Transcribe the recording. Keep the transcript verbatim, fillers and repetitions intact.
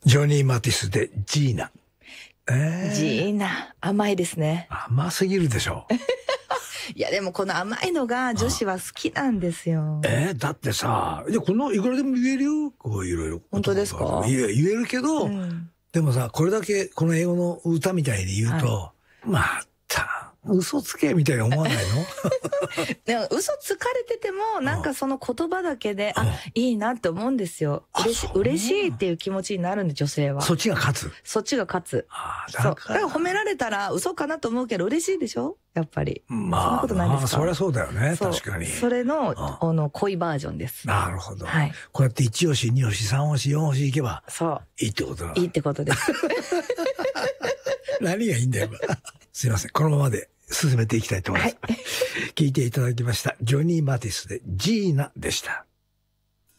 ジョニー・マティスでジーナ。 えー、ジーナ。甘いですね。 甘すぎるでしょ。 いやでもこの甘いのが女子は好きなんですよ。 えー、だってさ、いやこのいくらでも言えるよ。こういろいろ。 本当ですか？ 言え、言えるけど、うん、でもさ、これだけこの英語の歌みたいに言うと、はい、また、嘘つけみたいに思わないの？ でも嘘つかれてても、なんかその言葉だけで、あ、いいなって思うんですよ。嬉しい、嬉しいっていう気持ちになるんで、女性は。 そっちが勝つ。 そっちが勝つ。ああ、だから。そう。だから褒められたら嘘かなと思うけど嬉しいでしょ？やっぱり。まあ、そんなことないですか？ まあ、そりゃそうだよね。確かに。 それの、あの、恋バージョンです。 なるほど。 はい。 こうやっていち押し、に押し、さん押し、よん押しいけば。 そう。 いいってことだ。 いいってことです。 何がいいんだよ。すいません。このままで進めていきたいと思います。はい、聞いていただきました。ジョニー・マティスでジーナでした。